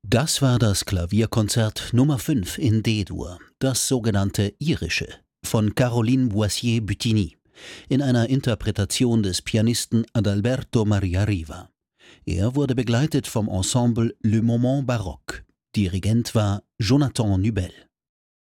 Das war das Klavierkonzert Nummer 5 in D-Dur, das sogenannte Irische, von Caroline Boissier-Buttigny, in einer Interpretation des Pianisten Adalberto Maria Riva. Er wurde begleitet vom Ensemble Le Moment Baroque. Dirigent war Jonathan Nubel.